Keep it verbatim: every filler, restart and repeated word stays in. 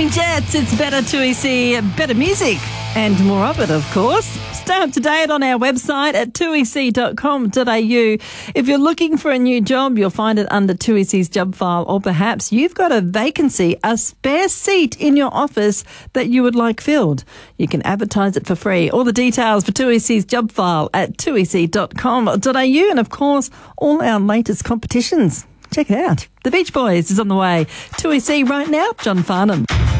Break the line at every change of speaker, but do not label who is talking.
Jamie Jets, it's better to see better music and more of it, of course. Stay up to date on our website at two e c dot com dot a u. If you're looking for a new job, you'll find it under two E C's job file, or perhaps you've got a vacancy, a spare seat in your office that you would like filled. You can advertise it for free. All the details for two E C's job file at two e c dot com dot a u, and of course, all our latest competitions. Check it out. The Beach Boys is on the way. two E C right now, John Farnham.